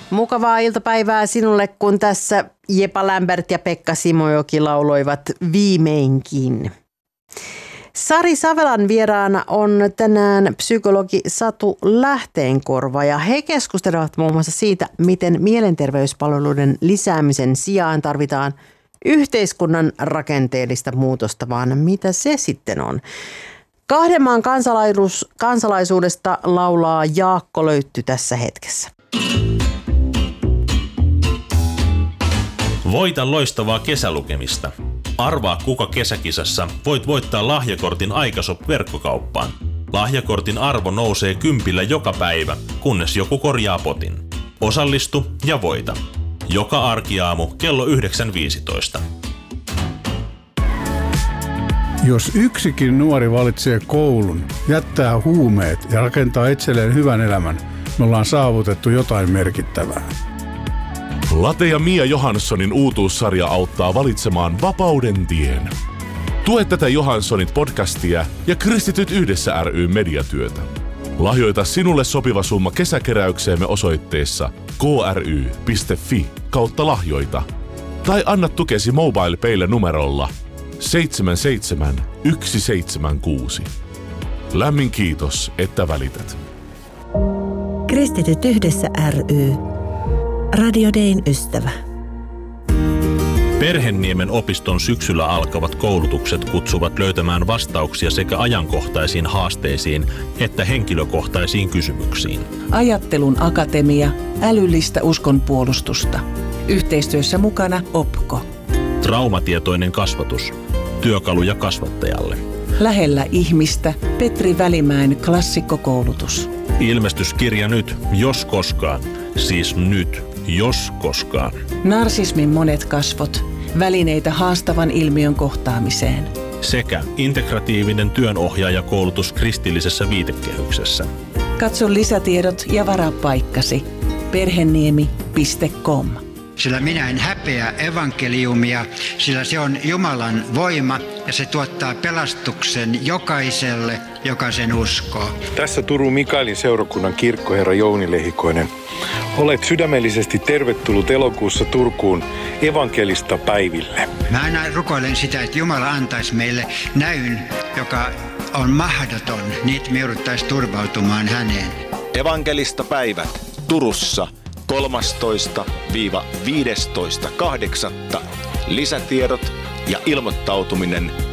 Mukavaa iltapäivää sinulle, kun tässä Jepa Lämbert ja Pekka Simojoki lauloivat viimeinkin. Sari Savelan vieraana on tänään psykologi Satu Lähteenkorva ja he keskustelevat muun muassa siitä, miten mielenterveyspalveluiden lisäämisen sijaan tarvitaan yhteiskunnan rakenteellista muutosta, vaan mitä se sitten on. Kahden maan kansalaisuudesta laulaa Jaakko Löytty tässä hetkessä. Voita loistavaa kesälukemista. Arvaa kuka kesäkisassa voit voittaa lahjakortin Aikashop-verkkokauppaan. Lahjakortin arvo nousee 10 joka päivä, kunnes joku korjaa potin. Osallistu ja voita. Joka arkiaamu kello 9.15. Jos yksikin nuori valitsee koulun, jättää huumeet ja rakentaa itselleen hyvän elämän, me ollaan saavutettu jotain merkittävää. Late ja Mia Johanssonin uutuussarja auttaa valitsemaan vapauden tien. Tue tätä Johanssonit podcastia ja Kristityt yhdessä ry mediatyötä. Lahjoita sinulle sopiva summa kesäkeräykseemme osoitteessa kry.fi/lahjoita tai anna tukesi MobilePaylle numerolla 77176. Lämmin kiitos, että välität. Kristityt yhdessä ry. Radio Dayn ystävä. Perhenniemen opiston syksyllä alkavat koulutukset kutsuvat löytämään vastauksia sekä ajankohtaisiin haasteisiin että henkilökohtaisiin kysymyksiin. Ajattelun akatemia, älyllistä uskonpuolustusta. Yhteistyössä mukana OPKO. Traumatietoinen kasvatus. Työkaluja kasvattajalle. Lähellä ihmistä Petri Välimäen klassikkokoulutus. Ilmestyskirja nyt, jos koskaan. Siis nyt, jos koskaan. Narsismin monet kasvot. Välineitä haastavan ilmiön kohtaamiseen. Sekä integratiivinen työnohjaajakoulutus kristillisessä viitekehyksessä. Katso lisätiedot ja varaa paikkasi. Perheniemi.com. Sillä minä en häpeä evankeliumia, sillä se on Jumalan voima ja se tuottaa pelastuksen jokaiselle, joka sen uskoo. Tässä Turun Mikaelin seurakunnan kirkkoherra Jouni Lehikoinen. Olet sydämellisesti tervetullut elokuussa Turkuun evankelista päiville. Mä aina rukoilen sitä, että Jumala antaisi meille näyn, joka on mahdoton, niin me jouduttaisiin turvautumaan häneen. Evankelista päivät Turussa 13-15.8. Lisätiedot ja ilmoittautuminen